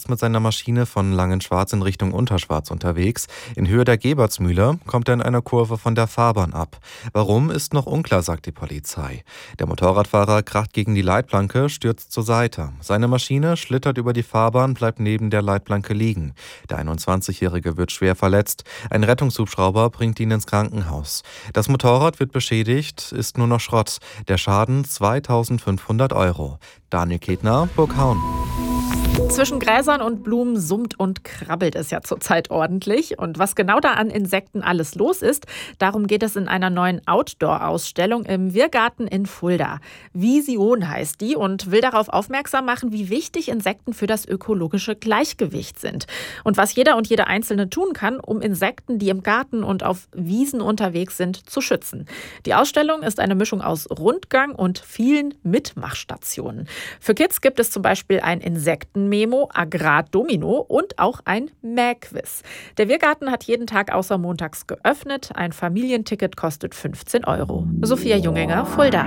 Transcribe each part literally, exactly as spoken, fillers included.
ist mit seiner Maschine von Langenschwarz in Richtung Unterschwarz unterwegs. In Höhe der Gebertsmühle kommt er in einer Kurve von der Fahrbahn ab. Warum, ist noch unklar, sagt die Polizei. Der Motorradfahrer kracht gegen die Leitplanke, stürzt zur Seite. Seine Maschine schlittert über die Fahrbahn, bleibt neben der Leitplanke liegen. Der einundzwanzigjährige wird schwer verletzt. Ein Rettungshubschrauber bringt ihn ins Krankenhaus. Das Motorrad wird beschädigt, ist nur noch Schrott. Der Schaden zweitausendfünfhundert Euro. Daniel Ketner, Burghaun. Zwischen Gräsern und Blumen summt und krabbelt es ja zurzeit ordentlich. Und was genau da an Insekten alles los ist, darum geht es in einer neuen Outdoor-Ausstellung im Wirgarten in Fulda. Vision heißt die und will darauf aufmerksam machen, wie wichtig Insekten für das ökologische Gleichgewicht sind. Und was jeder und jede Einzelne tun kann, um Insekten, die im Garten und auf Wiesen unterwegs sind, zu schützen. Die Ausstellung ist eine Mischung aus Rundgang und vielen Mitmachstationen. Für Kids gibt es zum Beispiel ein Insekten Memo, Agrardomino und auch ein Mähquiz. Der Wirgarten hat jeden Tag außer montags geöffnet. Ein Familienticket kostet fünfzehn Euro. Sophia Junginger, Fulda.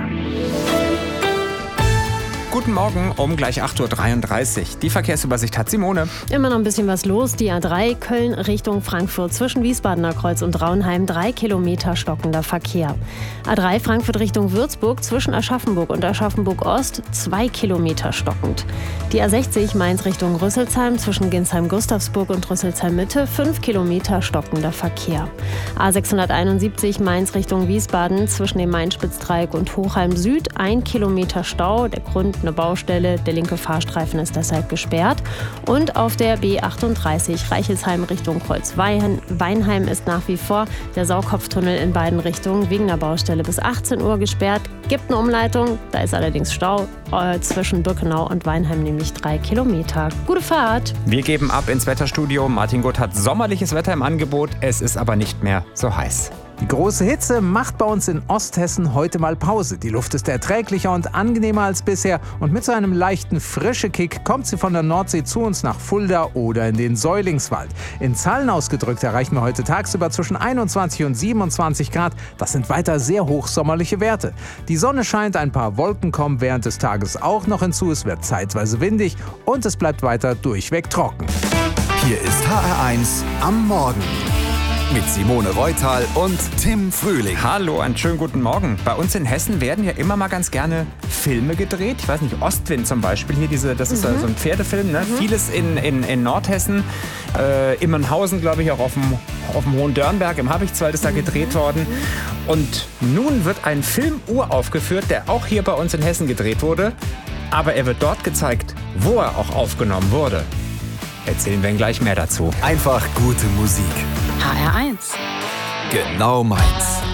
Guten Morgen um gleich acht Uhr dreiunddreißig. Die Verkehrsübersicht hat Simone. Immer noch ein bisschen was los. Die A drei Köln Richtung Frankfurt zwischen Wiesbadener Kreuz und Raunheim. Drei Kilometer stockender Verkehr. A drei Frankfurt Richtung Würzburg zwischen Aschaffenburg und Aschaffenburg Ost. Zwei Kilometer stockend. Die A sechzig Mainz Richtung Rüsselsheim zwischen Ginsheim-Gustavsburg und Rüsselsheim Mitte. Fünf Kilometer stockender Verkehr. A sechshunderteinundsiebzig Mainz Richtung Wiesbaden zwischen dem Main-Spitz-Dreieck und Hochheim Süd. Ein Kilometer Stau. Der Grund eine Baustelle, der linke Fahrstreifen ist deshalb gesperrt. Und auf der B achtunddreißig Reichelsheim Richtung Kreuz-Weinheim ist nach wie vor der Sauerkopftunnel in beiden Richtungen wegen der Baustelle bis achtzehn Uhr gesperrt. Gibt eine Umleitung, da ist allerdings Stau äh, zwischen Birkenau und Weinheim, nämlich drei Kilometer. Gute Fahrt! Wir geben ab ins Wetterstudio. Martin Gutt hat sommerliches Wetter im Angebot. Es ist aber nicht mehr so heiß. Die große Hitze macht bei uns in Osthessen heute mal Pause. Die Luft ist erträglicher und angenehmer als bisher und mit so einem leichten Frische-Kick kommt sie von der Nordsee zu uns nach Fulda oder in den Säulingswald. In Zahlen ausgedrückt erreichen wir heute tagsüber zwischen einundzwanzig und siebenundzwanzig Grad. Das sind weiter sehr hochsommerliche Werte. Die Sonne scheint, ein paar Wolken kommen während des Tages auch noch hinzu. Es wird zeitweise windig und es bleibt weiter durchweg trocken. Hier ist H R eins am Morgen. Mit Simone Reutal und Tim Frühling. Hallo, einen schönen guten Morgen. Bei uns in Hessen werden ja immer mal ganz gerne Filme gedreht. Ich weiß nicht, Ostwind zum Beispiel, hier diese, das ist mhm. so ein Pferdefilm. Ne? Mhm. Vieles in, in, in Nordhessen. Äh, Immernhausen, glaube ich, auch auf dem, auf dem Hohen Dörnberg im Habichtswald ist da gedreht worden. Und nun wird ein Film uraufgeführt, der auch hier bei uns in Hessen gedreht wurde. Aber er wird dort gezeigt, wo er auch aufgenommen wurde. Erzählen wir Ihnen gleich mehr dazu. Einfach gute Musik. H R eins. Genau meins.